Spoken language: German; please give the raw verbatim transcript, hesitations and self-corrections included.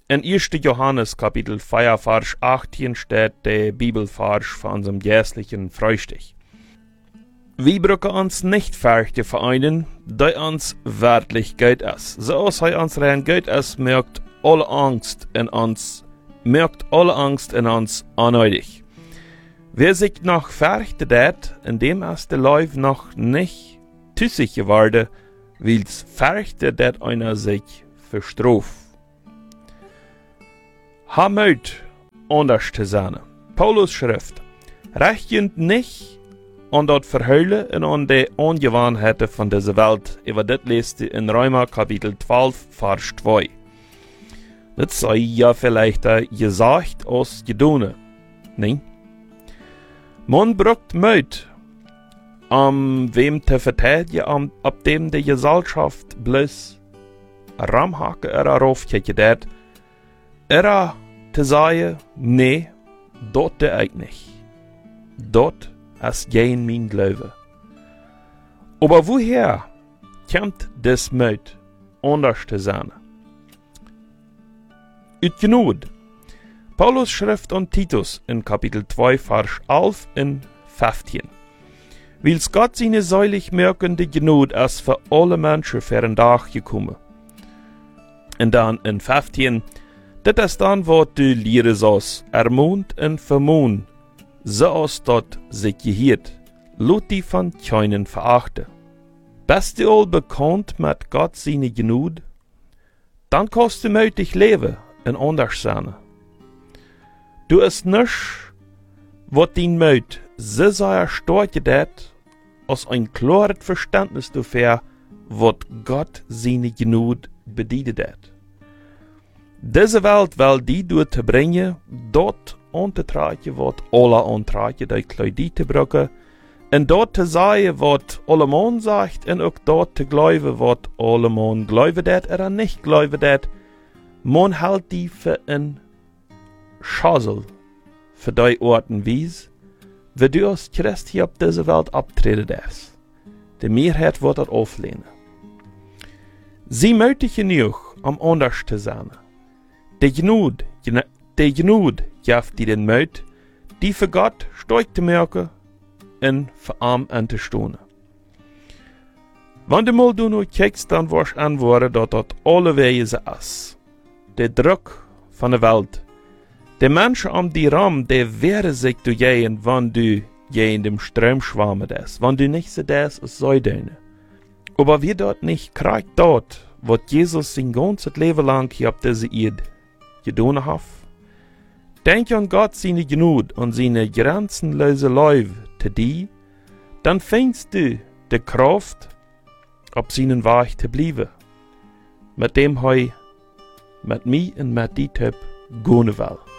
In erster Johannes Kapitel vier, Vers achtzehn steht der Bibelvers von unserem jährlichen Frühstück. Wir brauchen uns nicht fürchten vor einen, der uns wirklich gut ist. So als er uns rein gut ist, merkt alle Angst in uns, merkt alle Angst in uns unnötig. Wer sich noch fürchtet, indem es der Leib noch nicht tüssig geworden, wills fürchtet, dass einer sich verstraft. Ha Mut, anders zu sein. Paulus schrift, rechnet nicht an dort Verheulen und an die Ungewohnheiten von dieser Welt. Über das lest ihr in Römer Kapitel zwölf, Vers zwei. Das sei ja vielleicht gesagt aus Gedune. Nein. Man braucht Mut, um wem zu verteidigen, um, ab dem die Gesellschaft bloß Ramhake er aufkickt hat, er zu sagen, nee, dort der ich nicht. Dort ist kein mein Glaube. Aber woher kommt das Mut, anders zu sein? Ut Gnade. Paulus schrift an Titus in Kapitel zwei, Vers elf und fünfzehn. Wils Gott seine säulich merkende Gnade ist für alle Menschen für einen Tag gekommen. Und dann in fünfzehn, das ist dann, was du lehren sollst, ermahnt und vermahnt, so als dort sich gehört, lot die von keinen verachten. Bist du all bekannt mit Gott seine Gnade? Dann kannst du mutig leben und anders sein. Du ist nicht, was dein Mut so sehr stark hat, als ein klares Verständnis dafür, was Gott seine Gnade bedient hat. Diese Welt will die dort bringen, dort untertragen, was alle untertragen, die Kleidie zu brauchen, und dort zu sagen, was alle Mann sagt, und auch dort zu glauben, was alle Mann glauben dat oder nicht glauben dat. Man hält die für ein Schassel, für die Orten wies, wie du als Christ hier auf dieser Welt abtreten darfst. Die Mehrheit wird das auflehnen. Sie mutig genug, um anders zu sein. Die Gnade, die Gnade gibt dir den Mut, die für Gott stark zu merken und für arm anzustehen. Wenn du mal du nur kiekst, dann wirst du antworten, dass das alle Wege so ist. Der Druck von der Welt, die Menschen um die Raum, die wehren sich zu gehen, wenn du je in dem Strom schwammen das, wenn du nicht so das als Säudeine. Aber wir dort nicht kriegt dort, was Jesus sein ganzes Leben lang hier auf dieser Erde getan hat. Denk an Gott seine Gnade und seine grenzenlose Liebe zu dir, dann fängst du die Kraft, auf seinen Weg zu bleiben, mit dem er mit mir und mit dir gehen will.